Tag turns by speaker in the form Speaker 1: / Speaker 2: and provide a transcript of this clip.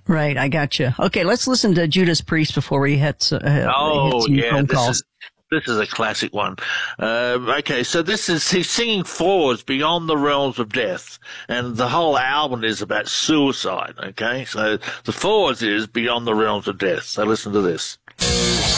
Speaker 1: Right, I got you. Okay, let's listen to Judas Priest before we hit some phone calls.
Speaker 2: This is a classic one. Okay, so he's singing Forwards Beyond the Realms of Death, and the whole album is about suicide, okay? So the Forwards is Beyond the Realms of Death. So listen to this.